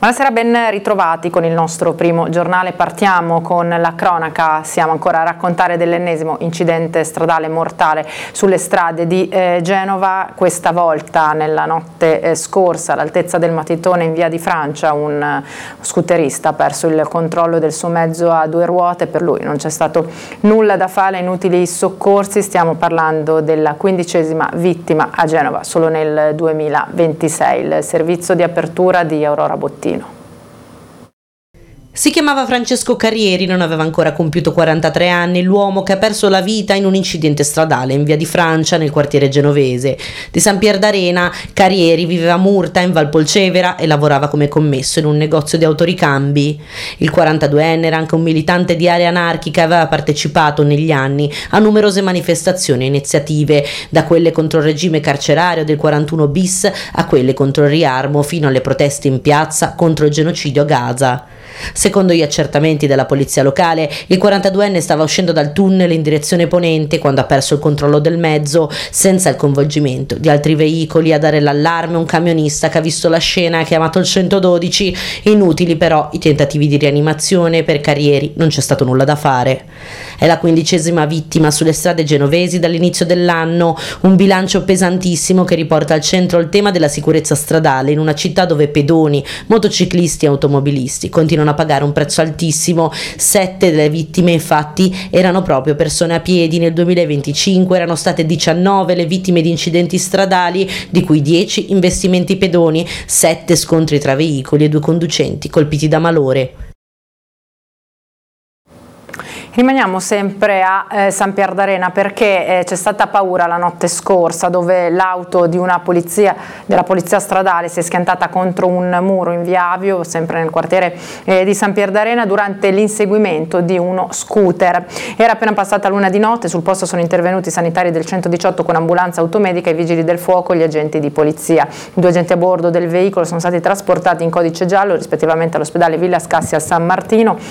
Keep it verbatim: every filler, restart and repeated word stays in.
Buonasera, ben ritrovati con il nostro primo giornale. Partiamo con la cronaca, siamo ancora a raccontare dell'ennesimo incidente stradale mortale sulle strade di eh, Genova. Questa volta nella notte eh, scorsa all'altezza del Matitone in via di Francia un uh, scooterista ha perso il controllo del suo mezzo a due ruote, per lui non c'è stato nulla da fare, inutili soccorsi. Stiamo parlando della quindicesima vittima a Genova solo nel duemilaventisei. Il servizio di apertura di Aurora Bottino. Si chiamava Francesco Carrieri, non aveva ancora compiuto quarantatré anni, l'uomo che ha perso la vita in un incidente stradale in via di Francia nel quartiere genovese. Di San Pier d'Arena, Carrieri viveva a Murta in Valpolcevera e lavorava come commesso in un negozio di autoricambi. Il quarantaduenne era anche un militante di Area Anarchica e aveva partecipato negli anni a numerose manifestazioni e iniziative, da quelle contro il regime carcerario del quarantuno bis a quelle contro il riarmo, fino alle proteste in piazza contro il genocidio a Gaza. Secondo gli accertamenti della polizia locale, il quarantaduenne stava uscendo dal tunnel in direzione ponente quando ha perso il controllo del mezzo, senza il coinvolgimento di altri veicoli. A dare l'allarme un camionista che ha visto la scena e ha chiamato il centododici. Inutili però i tentativi di rianimazione, per Carrieri non c'è stato nulla da fare. È la quindicesima vittima sulle strade genovesi dall'inizio dell'anno, un bilancio pesantissimo che riporta al centro il tema della sicurezza stradale in una città dove pedoni, motociclisti e automobilisti continuano a pagare un prezzo altissimo. Sette delle vittime infatti erano proprio persone a piedi. Nel duemilaventicinque erano state diciannove le vittime di incidenti stradali, di cui dieci investimenti pedoni, sette scontri tra veicoli e due conducenti colpiti da malore. Rimaniamo sempre a eh, San Pier d'Arena perché eh, c'è stata paura la notte scorsa, dove l'auto di una polizia, della polizia stradale si è schiantata contro un muro in via Avio, sempre nel quartiere eh, di San Pier d'Arena, durante l'inseguimento di uno scooter. Era appena passata l'una di notte, sul posto sono intervenuti i sanitari del centodiciotto con ambulanza automedica, i vigili del fuoco e gli agenti di polizia. I due agenti a bordo del veicolo sono stati trasportati in codice giallo rispettivamente all'ospedale Villa Scassi al San Martino.